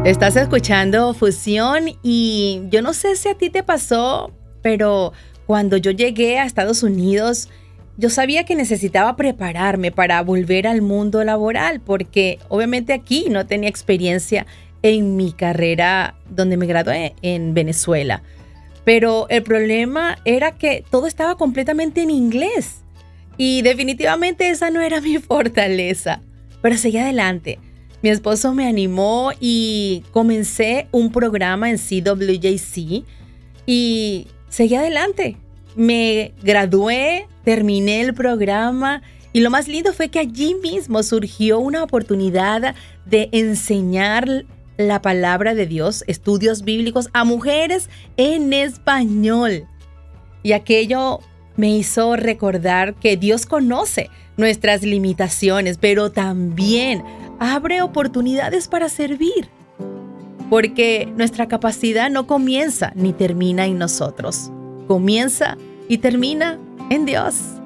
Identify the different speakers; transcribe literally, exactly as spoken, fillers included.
Speaker 1: Estás escuchando Fusión y yo no sé si a ti te pasó, pero cuando yo llegué a Estados Unidos, yo sabía que necesitaba prepararme para volver al mundo laboral, porque obviamente aquí no tenía experiencia en mi carrera donde me gradué en Venezuela. Pero el problema era que todo estaba completamente en inglés y definitivamente esa no era mi fortaleza. Pero seguí adelante. Mi esposo me animó y comencé un programa en C W J C y seguí adelante. Me gradué, terminé el programa y lo más lindo fue que allí mismo surgió una oportunidad de enseñar la palabra de Dios, estudios bíblicos a mujeres en español. Y aquello me hizo recordar que Dios conoce nuestras limitaciones, pero también abre oportunidades para servir. Porque nuestra capacidad no comienza ni termina en nosotros. Comienza y termina en Dios.